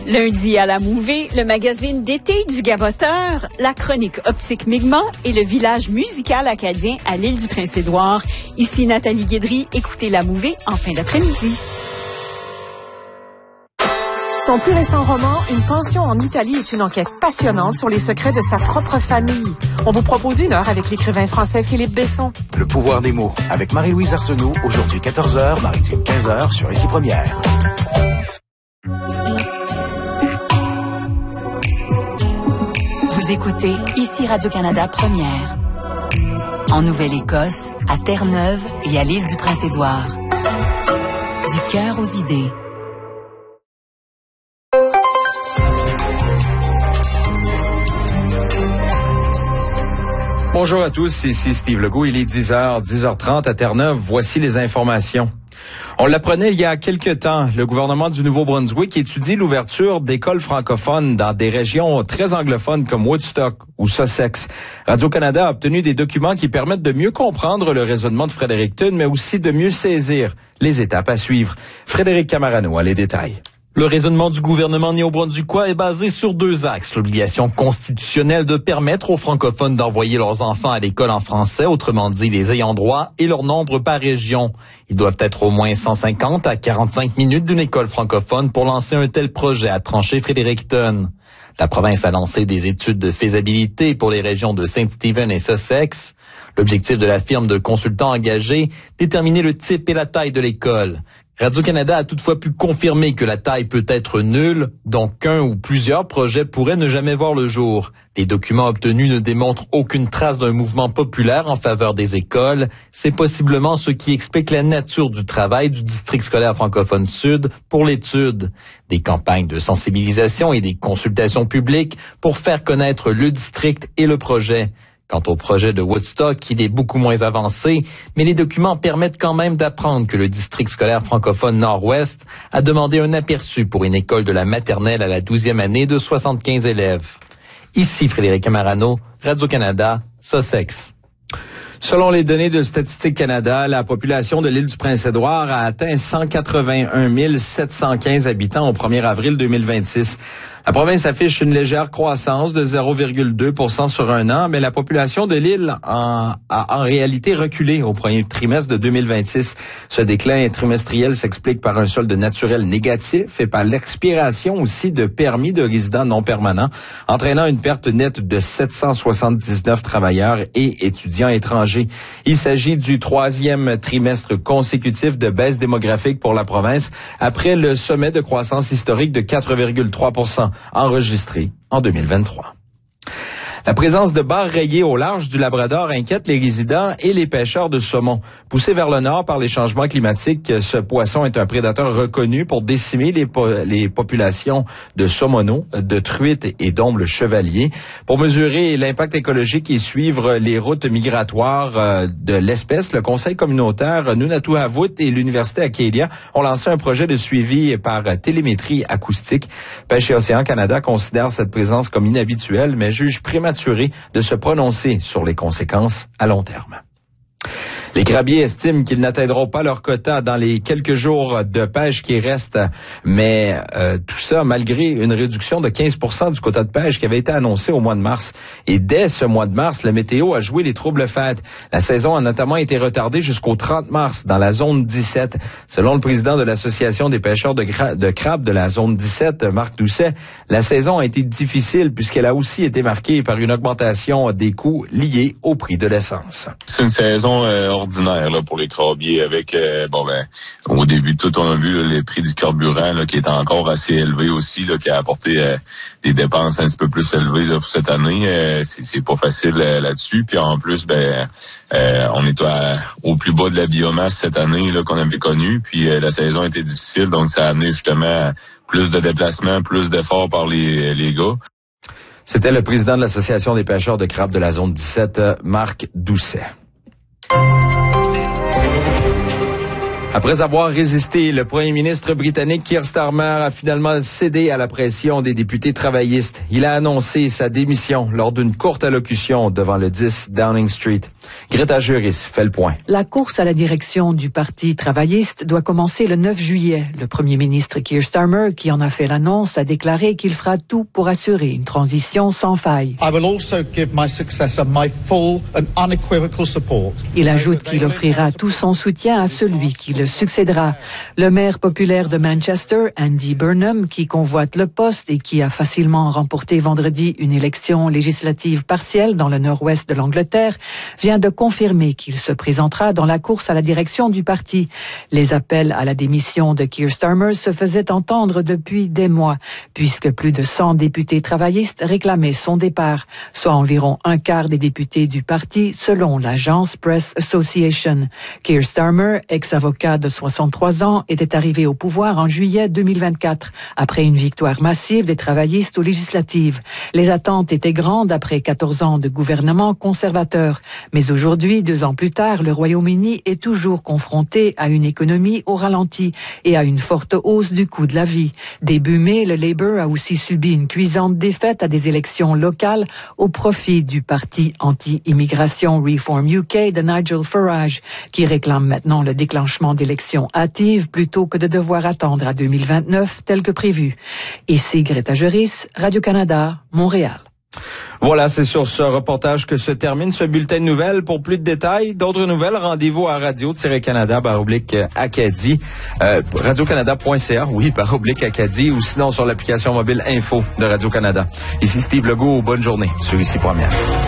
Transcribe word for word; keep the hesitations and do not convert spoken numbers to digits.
Lundi à la Mouvée, le magazine d'été du Gaboteur, la chronique Optique Mi'kmaq et le village musical acadien à l'île du Prince-Édouard. Ici Nathalie Guédry, écoutez la Mouvée en fin d'après-midi. Son plus récent roman, Une pension en Italie, est une enquête passionnante sur les secrets de sa propre famille. On vous propose une heure avec l'écrivain français Philippe Besson. Le pouvoir des mots, avec Marie-Louise Arsenault, aujourd'hui quatorze heures, maritime quinze heures sur Ici Première. Vous écoutez Ici Radio-Canada Première. En Nouvelle-Écosse, à Terre-Neuve et à l'île du Prince-Édouard. Du cœur aux idées. Bonjour à tous, ici Steve Legault. Il est dix heures, dix heures trente à Terre-Neuve. Voici les informations. On l'apprenait il y a quelque temps, le gouvernement du Nouveau-Brunswick étudie l'ouverture d'écoles francophones dans des régions très anglophones comme Woodstock ou Sussex. Radio-Canada a obtenu des documents qui permettent de mieux comprendre le raisonnement de Fredericton, mais aussi de mieux saisir les étapes à suivre. Frédéric Camarano a les détails. Le raisonnement du gouvernement néo-brunswickois est basé sur deux axes. L'obligation constitutionnelle de permettre aux francophones d'envoyer leurs enfants à l'école en français, autrement dit les ayants droit, et leur nombre par région. Ils doivent être au moins cent cinquante à quarante-cinq minutes d'une école francophone pour lancer un tel projet, a tranché Fredericton. La province a lancé des études de faisabilité pour les régions de Saint-Stephen et Sussex. L'objectif de la firme de consultants engagés, déterminer le type et la taille de l'école. Radio-Canada a toutefois pu confirmer que la taille peut être nulle, donc qu'un ou plusieurs projets pourraient ne jamais voir le jour. Les documents obtenus ne démontrent aucune trace d'un mouvement populaire en faveur des écoles. C'est possiblement ce qui explique la nature du travail du district scolaire francophone sud pour l'étude. Des campagnes de sensibilisation et des consultations publiques pour faire connaître le district et le projet. Quant au projet de Woodstock, il est beaucoup moins avancé, mais les documents permettent quand même d'apprendre que le district scolaire francophone Nord-Ouest a demandé un aperçu pour une école de la maternelle à la douzième année de soixante-quinze élèves. Ici Frédéric Camarano, Radio-Canada, Sussex. Selon les données de Statistique Canada, la population de l'île du Prince-Édouard a atteint cent quatre-vingt-un mille sept cent quinze habitants au premier avril deux mille vingt-six. La province affiche une légère croissance de zéro virgule deux pour cent sur un an, mais la population de l'île en, a en réalité reculé au premier trimestre de deux mille vingt-six. Ce déclin trimestriel s'explique par un solde naturel négatif et par l'expiration aussi de permis de résidents non permanents, entraînant une perte nette de sept cent soixante-dix-neuf travailleurs et étudiants étrangers. Il s'agit du troisième trimestre consécutif de baisse démographique pour la province, après le sommet de croissance historique de quatre virgule trois pour cent. Enregistré en deux mille vingt-trois. La présence de barres rayées au large du Labrador inquiète les résidents et les pêcheurs de saumon. Poussé vers le nord par les changements climatiques, ce poisson est un prédateur reconnu pour décimer les, po- les populations de saumonaux, de truites et d'ombles chevaliers. Pour mesurer l'impact écologique et suivre les routes migratoires de l'espèce, le Conseil communautaire Nunatuavut et l'Université Acadia ont lancé un projet de suivi par télémétrie acoustique. Pêche et Océan Canada considère cette présence comme inhabituelle, mais juge prématuré de se prononcer sur les conséquences à long terme. Les crabiers estiment qu'ils n'atteindront pas leur quota dans les quelques jours de pêche qui restent, mais euh, tout ça malgré une réduction de quinze pour cent du quota de pêche qui avait été annoncé au mois de mars. Et dès ce mois de mars, le météo a joué les troubles fêtes. La saison a notamment été retardée jusqu'au trente mars dans la zone dix-sept. Selon le président de l'Association des pêcheurs de, gra- de crabes de la zone dix-sept, Marc Doucet, la saison a été difficile puisqu'elle a aussi été marquée par une augmentation des coûts liés au prix de l'essence. C'est une saison euh, ordinaire là, pour les crabiers avec, euh, bon ben, au début, tout on a vu là, les prix du carburant là, qui est encore assez élevé aussi, là, qui a apporté euh, des dépenses un petit peu plus élevées là, pour cette année. Euh, c'est, c'est pas facile euh, là-dessus. Puis en plus, ben, euh, on est à, au plus bas de la biomasse cette année là, qu'on avait connu. Puis euh, la saison était difficile, donc ça a amené justement plus de déplacements, plus d'efforts par les, les gars. C'était le président de l'Association des pêcheurs de crabes de la zone dix-sept, Marc Doucet. Après avoir résisté, le premier ministre britannique Keir Starmer a finalement cédé à la pression des députés travaillistes. Il a annoncé sa démission lors d'une courte allocution devant le dix Downing Street. Greta Juris fait le point. La course à la direction du Parti travailliste doit commencer le neuf juillet. Le premier ministre Keir Starmer, qui en a fait l'annonce, a déclaré qu'il fera tout pour assurer une transition sans faille. I will also give my successor my full and unequivocal support. Il ajoute qu'il offrira tout son soutien à celui qui le succédera. Le maire populaire de Manchester, Andy Burnham, qui convoite le poste et qui a facilement remporté vendredi une élection législative partielle dans le nord-ouest de l'Angleterre, vient de confirmer qu'il se présentera dans la course à la direction du parti. Les appels à la démission de Keir Starmer se faisaient entendre depuis des mois, puisque plus de cent députés travaillistes réclamaient son départ, soit environ un quart des députés du parti, selon l'agence Press Association. Keir Starmer, ex-avocat de soixante-trois ans, était arrivé au pouvoir en juillet deux mille vingt-quatre, après une victoire massive des travaillistes aux législatives. Les attentes étaient grandes après quatorze ans de gouvernement conservateur, mais aujourd'hui, deux ans plus tard, le Royaume-Uni est toujours confronté à une économie au ralenti et à une forte hausse du coût de la vie. Début mai, le Labour a aussi subi une cuisante défaite à des élections locales au profit du parti anti-immigration Reform U K de Nigel Farage, qui réclame maintenant le déclenchement d'élections hâtives plutôt que de devoir attendre à deux mille vingt-neuf tel que prévu. Ici Greta Juris, Radio-Canada, Montréal. Voilà, c'est sur ce reportage que se termine ce bulletin de nouvelles. Pour plus de détails, d'autres nouvelles, rendez-vous à radio-canada baroblique Acadie, euh, radio-canada point c a, oui, baroblique Acadie, ou sinon sur l'application mobile Info de Radio-Canada. Ici Steve Legault, bonne journée sur Ici Première.